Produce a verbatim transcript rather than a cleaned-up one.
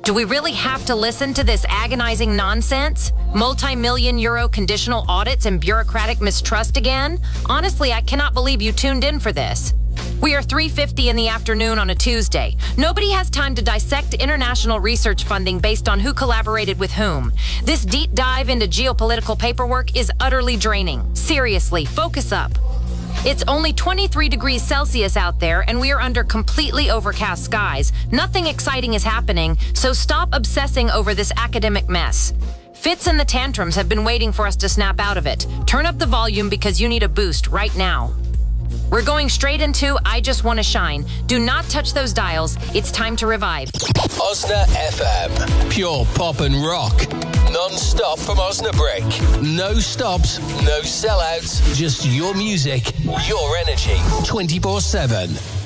Do we really have to listen to this agonizing nonsense? Multi-million euro conditional audits and bureaucratic mistrust again? Honestly, I cannot believe you tuned in for this. We are three fifty in the afternoon on a Tuesday. Nobody has time to dissect international research funding based on who collaborated with whom. This deep dive into geopolitical paperwork is utterly draining. Seriously, focus up. It's only twenty-three degrees Celsius out there, and we are under completely overcast skies. Nothing exciting is happening, so stop obsessing over this academic mess. Fitz and the tantrums have been waiting for us to snap out of it. Turn up the volume because you need a boost right now. We're going straight into I Just Want to Shine. Do not touch those dials. It's time to revive. Osna F M. Pure pop and rock. Non-stop from Osnabrück. No stops, no sellouts. Just your music, your energy. twenty-four seven.